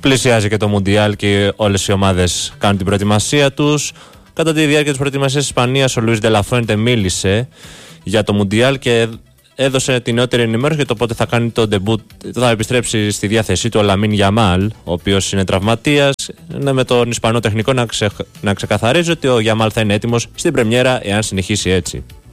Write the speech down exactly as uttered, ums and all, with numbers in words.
Πλησιάζει και το Μουντιάλ και όλες οι ομάδες κάνουν την προετοιμασία τους. Κατά τη διάρκεια της προετοιμασίας της Ισπανίας, ο Λουίς Ντελαφουέντε μίλησε για το Μουντιάλ και έδωσε την νεότερη ενημέρωση για το πότε θα κάνει το ντεμπούτ. Θα επιστρέψει στη διάθεσή του ο Λαμίν Γιαμάλ, ο οποίος είναι τραυματίας. Ναι, με τον Ισπανό τεχνικό να, ξε... να ξεκαθαρίζει ότι ο Γιαμάλ θα είναι έτοιμος στην πρεμιέρα εάν συνεχίσει έτσι.